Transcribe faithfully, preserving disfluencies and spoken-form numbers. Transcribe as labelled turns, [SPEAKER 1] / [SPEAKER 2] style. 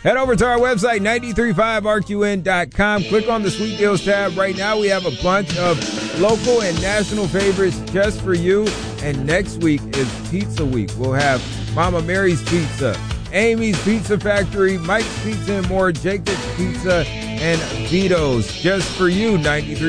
[SPEAKER 1] Head over to our website, nine three five R Q N dot com. Click on the Sweet Deals tab. Right now we have a bunch of local and national favorites just for you. And next week is Pizza Week. We'll have Mama Mary's Pizza, Amy's Pizza Factory, Mike's Pizza and more, Jacob's Pizza, and Vito's just for you, ninety-three